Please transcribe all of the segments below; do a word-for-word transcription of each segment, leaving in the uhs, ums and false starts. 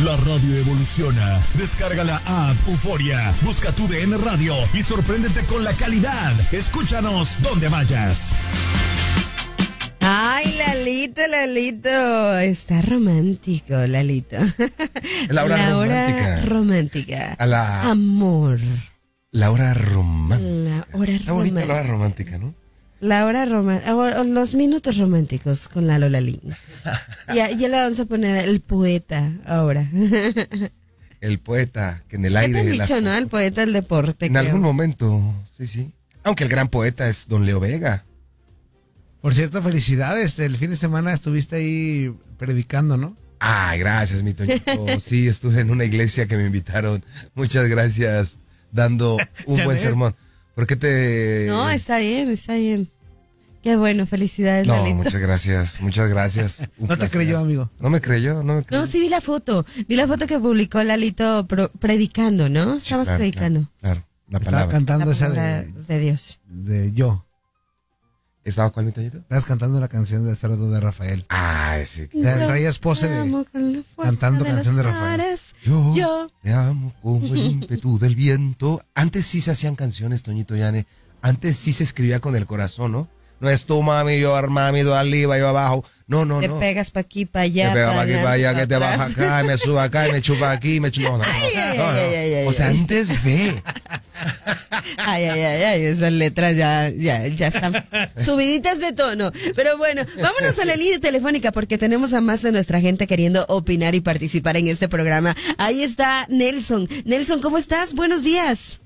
La radio evoluciona. Descarga la app Euforia, busca tu D N Radio y sorpréndete con la calidad. Escúchanos donde vayas. Ay, Lalito, Lalito, está romántico, Lalito. La hora la romántica. hora romántica. A las... Amor. La hora romántica. La hora Está bonita romántica. la hora romántica, ¿no? La hora romántica, los minutos románticos con la Lola Lin. Ya, ya le vamos a poner el poeta ahora. El poeta que en el ¿Qué aire... te han las- dicho, no? El poeta del deporte. En creo. algún momento, sí, sí. Aunque el gran poeta es Don Leo Vega. Por cierto, felicidades. El fin de semana estuviste ahí predicando, ¿no? Ay, gracias, mi Toñito. Sí, estuve en una iglesia que me invitaron. Muchas gracias, dando un Ya buen ves. sermón. ¿Por qué te...? No, está bien, está bien. Qué bueno, felicidades, No, Lalito. muchas gracias, muchas gracias. Un No te placer. creyó, amigo. No me creyó, no me creyó. No, sí vi la foto. Vi la foto que publicó Lalito pro- predicando, ¿no? Sí, Estabas claro, predicando. Claro, claro, la Estaba palabra. cantando La esa palabra de, de Dios. de yo. ¿Estaba cuál, mi Toñito? Estabas cantando la canción de Cerdo de Rafael. Ay, sí. Te traías pose de... Amo con la fuerza cantando de canción los de Rafael. mares. Yo, Yo. te amo como el ímpetu del viento. Antes sí se hacían canciones, Toñito Yane. Antes sí se escribía con el corazón, ¿no? No es tú, mami, yo mami, yo arriba, yo abajo. No, no, Te no. pegas pa' aquí, pa' allá. Te pega pa' para aquí, para allá, que te pa' baja atrás. acá, y me suba acá, y me chupa aquí, y me chupa... No, no, no, Ay, ay, no, no. ay, ay, ay, O sea, ay. antes ve. Ay, ay, ay, ay, esas letras ya, ya, ya están subiditas de tono. Pero bueno, vámonos a la línea telefónica porque tenemos a más de nuestra gente queriendo opinar y participar en este programa. Ahí está Nelson. Nelson, ¿cómo estás? Buenos días.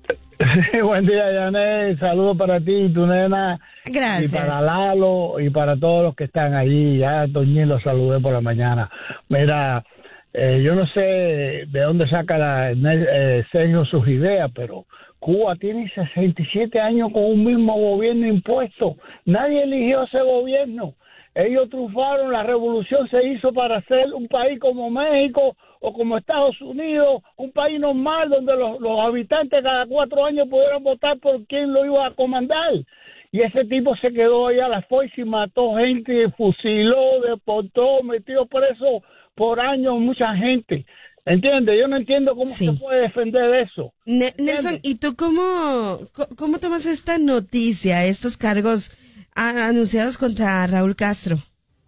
Sí, buen día, Janet. Saludos para ti y tu nena. Gracias. Y para Lalo y para todos los que están allí. Ya a Toñín los saludé por la mañana. Mira, eh, yo no sé de dónde saca la, eh, Sergio sus ideas, pero Cuba tiene sesenta y siete años con un mismo gobierno impuesto. Nadie eligió ese gobierno. Ellos triunfaron, la revolución se hizo para hacer un país como México o como Estados Unidos, un país normal donde los, los habitantes cada cuatro años pudieran votar por quién lo iba a comandar. Y ese tipo se quedó allá a la fuerza y mató gente, fusiló, deportó, metió preso por años mucha gente. ¿Entiendes? Yo no entiendo cómo Sí. se puede defender eso. Ne- Nelson, ¿y tú cómo, co- cómo tomas esta noticia, estos cargos a- anunciados contra Raúl Castro?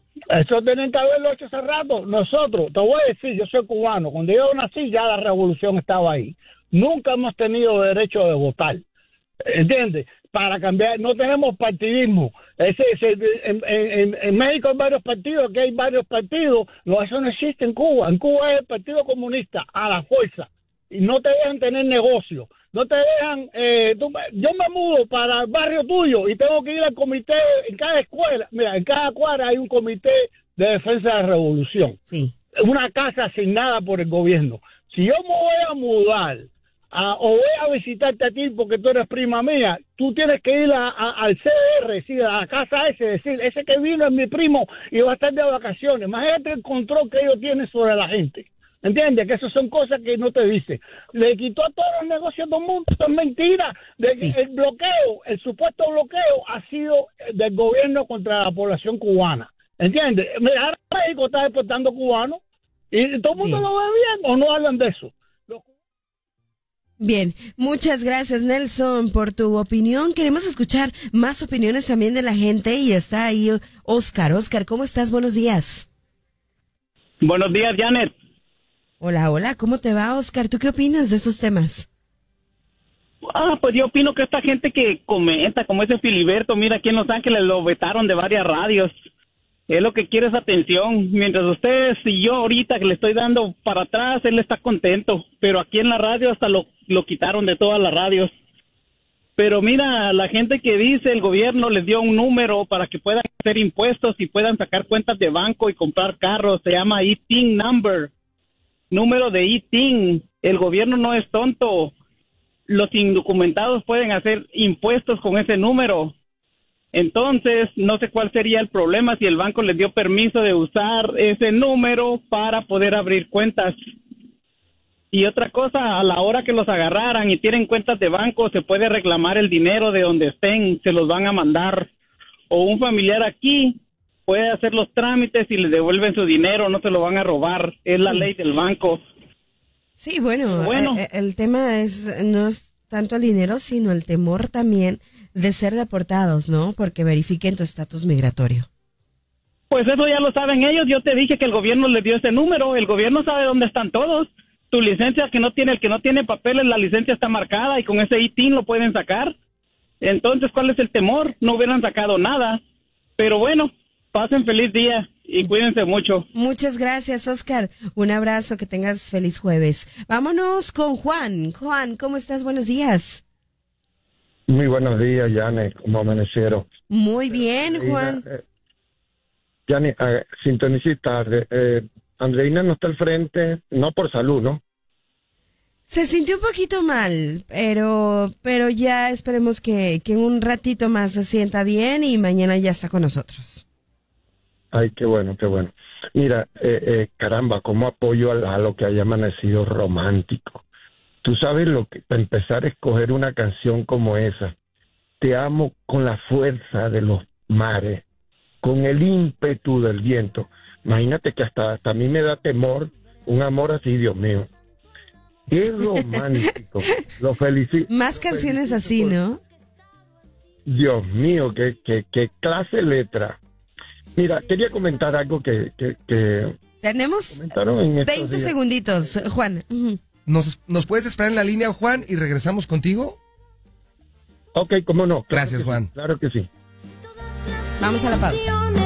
Eso tienen que haberlo hecho hace rato. Nosotros, te voy a decir, yo soy cubano. Cuando yo nací ya la revolución estaba ahí. Nunca hemos tenido derecho de votar. ¿Entiendes? Para cambiar, no tenemos partidismo. Ese, ese, en, en, en México hay varios partidos, aquí hay varios partidos. No, eso no existe en Cuba. En Cuba es el Partido Comunista, a la fuerza. Y no te dejan tener negocio. No te dejan... Eh, tú, yo me mudo para el barrio tuyo y tengo que ir al comité en cada escuela. Mira, en cada cuadra hay un comité de defensa de la revolución. Sí. Una casa asignada por el gobierno. Si yo me voy a mudar a, o voy a visitarte a ti porque tú eres prima mía, tú tienes que ir a, a, al C D R, sí, a la casa ese, decir, ese que vino es mi primo y va a estar de vacaciones. Imagínate el control que ellos tienen sobre la gente. ¿Entiendes? Que eso son cosas que no te dicen. Le quitó a todos los negocios a todo el mundo. Eso es mentira. De, Sí. El bloqueo, el supuesto bloqueo ha sido del gobierno contra la población cubana. ¿Entiendes? Mira, ahora México está deportando cubanos y todo el mundo Bien. lo ve bien o no hablan de eso. Los Bien, muchas gracias Nelson por tu opinión. Queremos escuchar más opiniones también de la gente y está ahí Oscar. Oscar, ¿cómo estás? Buenos días. Buenos días, Janet. Hola, hola, ¿cómo te va, Oscar? ¿Tú qué opinas de esos temas? Ah, pues yo opino que esta gente que comenta, como ese Filiberto, mira, aquí en Los Ángeles lo vetaron de varias radios. Él lo que quiere es atención. Mientras ustedes y yo ahorita que le estoy dando para atrás, él está contento. Pero aquí en la radio hasta lo, lo quitaron de todas las radios. Pero mira, la gente que dice el gobierno les dio un número para que puedan hacer impuestos y puedan sacar cuentas de banco y comprar carros. Se llama I T I N number. Número de I T I N. El gobierno no es tonto. Los indocumentados pueden hacer impuestos con ese número. Entonces, no sé cuál sería el problema si el banco les dio permiso de usar ese número para poder abrir cuentas. Y otra cosa, a la hora que los agarraran y tienen cuentas de banco, se puede reclamar el dinero de donde estén, se los van a mandar. O un familiar aquí puede hacer los trámites y le devuelven su dinero, no se lo van a robar, es la Sí. ley del banco. Sí, bueno, Bueno. eh, el tema es no es tanto el dinero, sino el temor también de ser deportados, ¿no? Porque verifiquen tu estatus migratorio. Pues eso ya lo saben ellos, yo te dije que el gobierno les dio ese número, el gobierno sabe dónde están todos. Tu licencia, que no tiene, el que no tiene papeles, la licencia está marcada y con ese I T I N lo pueden sacar. Entonces, ¿cuál es el temor? No hubieran sacado nada. Pero bueno, pasen feliz día y cuídense mucho. Muchas gracias, Oscar. Un abrazo, que tengas feliz jueves. Vámonos con Juan. Juan, ¿cómo estás? Buenos días. Muy buenos días, Yane, ¿cómo amanecieron? Muy bien, Juan. Eh, Yane, eh, sintonicé tarde. Eh, Andreina no está al frente, no por salud, ¿no? Se sintió un poquito mal, pero pero ya esperemos que, que en un ratito más se sienta bien y mañana ya está con nosotros. Ay, qué bueno, qué bueno. Mira, eh, eh, caramba, cómo apoyo a, a lo que haya amanecido romántico. Tú sabes lo que, para empezar a escoger una canción como esa, te amo con la fuerza de los mares, con el ímpetu del viento. Imagínate que hasta, hasta a mí me da temor un amor así, Dios mío. Qué romántico. Lo felicito. Más canciones así, ¿no? Dios mío, qué, qué, qué clase letra. Mira, quería comentar algo que, que, que Tenemos comentaron en estos veinte días. segunditos, Juan. Ujú. ¿Nos, ¿Nos puedes esperar en la línea, Juan, y regresamos contigo? Ok, cómo no. Claro Gracias, que sí, Juan. claro que sí. Vamos a la pausa.